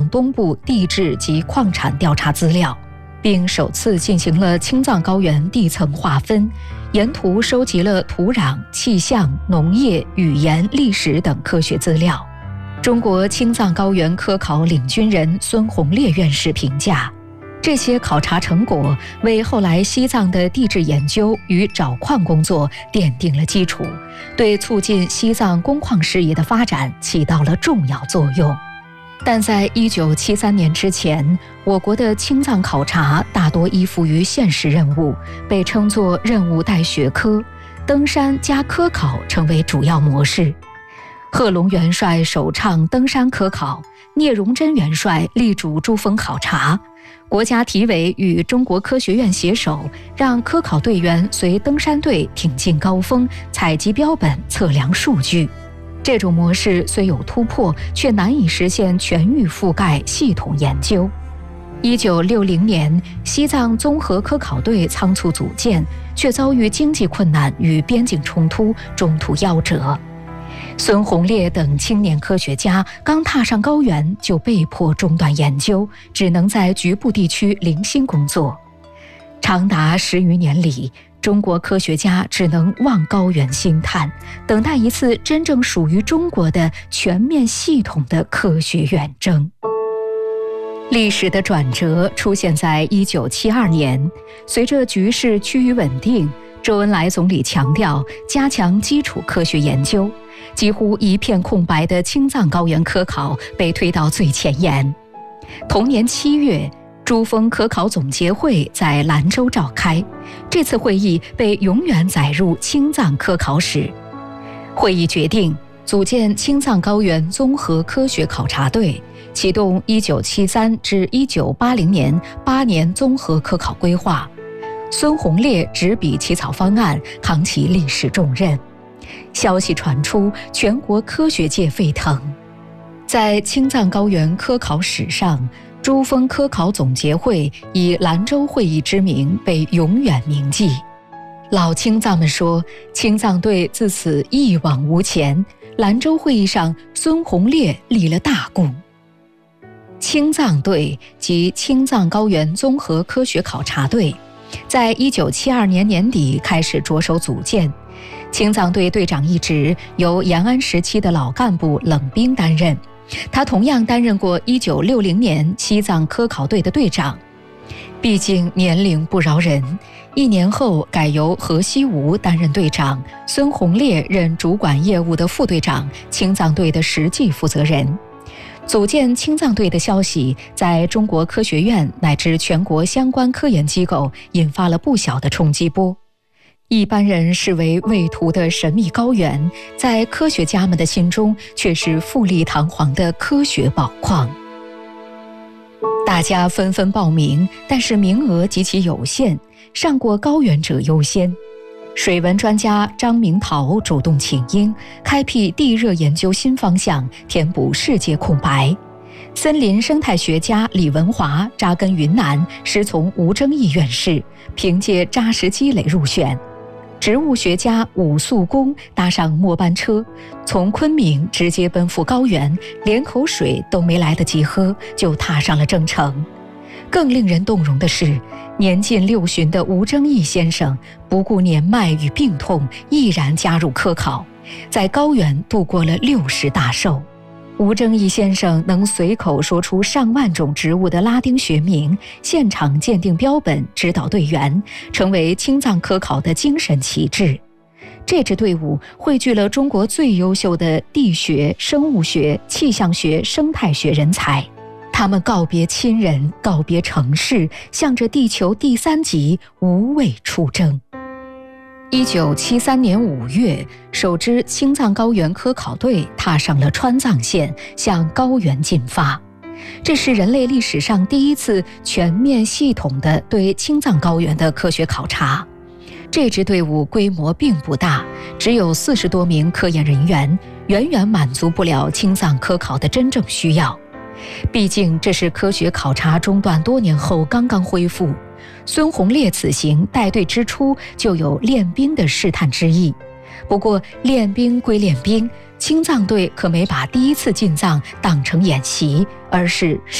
东部地质及矿产调查资料，并首次进行了青藏高原地层划分，沿途收集了土壤、气象、农业、语言、历史等科学资料。中国青藏高原科考领军人孙洪烈院士评价，这些考察成果为后来西藏的地质研究与找矿工作奠定了基础，对促进西藏工矿事业的发展起到了重要作用。但在1973年之前，我国的青藏考察大多依附于现实任务，被称作任务带学科，登山加科考成为主要模式。贺龙元帅首倡登山科考，聂荣臻元帅力主珠峰考察，国家体委与中国科学院携手，让科考队员随登山队挺进高峰，采集标本，测量数据。这种模式虽有突破，却难以实现全域覆盖、系统研究。1960年，西藏综合科考队仓促组建，却遭遇经济困难与边境冲突，中途夭折。孙洪烈等青年科学家刚踏上高原就被迫中断研究，只能在局部地区零星工作。长达10余年里，中国科学家只能望高原兴叹，等待一次真正属于中国的全面系统的科学远征。历史的转折出现在1972年，随着局势趋于稳定，周恩来总理强调加强基础科学研究，几乎一片空白的青藏高原科考被推到最前沿。同年7月，珠峰科考总结会在兰州召开，这次会议被永远载入青藏科考史。会议决定组建青藏高原综合科学考察队，启动1973至1980年8年综合科考规划。孙洪烈执笔起草方案，扛起历史重任。消息传出，全国科学界沸腾。在青藏高原科考史上，珠峰科考总结会以兰州会议之名被永远铭记。老青藏们说，青藏队自此一往无前，兰州会议上孙洪烈立了大功。青藏队即青藏高原综合科学考察队，在1972年年底开始着手组建。青藏队队长一职由延安时期的老干部冷兵担任，他同样担任过1960年西藏科考队的队长。毕竟年龄不饶人，1年后改由何西吴担任队长，孙洪烈任主管业务的副队长，青藏队的实际负责人。组建青藏队的消息在中国科学院乃至全国相关科研机构引发了不小的冲击波。一般人视为畏途的神秘高原，在科学家们的心中却是富丽堂皇的科学宝矿。大家纷纷报名，但是名额极其有限，上过高原者优先。水文专家张明桃主动请缨，开辟地热研究新方向，填补世界空白。森林生态学家李文华扎根云南，师从吴征义院士，凭借扎实积累入选。植物学家武肃公搭上末班车，从昆明直接奔赴高原，连口水都没来得及喝，就踏上了征程。更令人动容的是，年近60的吴征义先生不顾年迈与病痛，毅然加入科考，在高原度过了60大寿。吴征义先生能随口说出上万种植物的拉丁学名，现场鉴定标本，指导队员，成为青藏科考的精神旗帜。这支队伍汇聚了中国最优秀的地学、生物学、气象学、生态学人才。他们告别亲人，告别城市，向着地球第3极无畏出征。1973年5月，首支青藏高原科考队踏上了川藏线，向高原进发。这是人类历史上第一次全面系统的对青藏高原的科学考察。这支队伍规模并不大，只有40多名科研人员，远远满足不了青藏科考的真正需要。毕竟这是科学考察中断多年后刚刚恢复。孙洪烈此行带队之初就有练兵的试探之意，不过练兵归练兵，青藏队可没把第一次进藏当成演习，而是